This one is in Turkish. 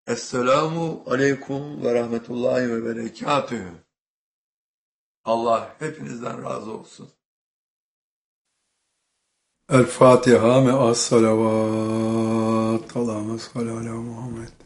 Esselamu aleyküm ve rahmetullahi ve berekatühü. Allah hepinizden razı olsun. El Fatiha me'as salavat. Allahümme salli ala Muhammed.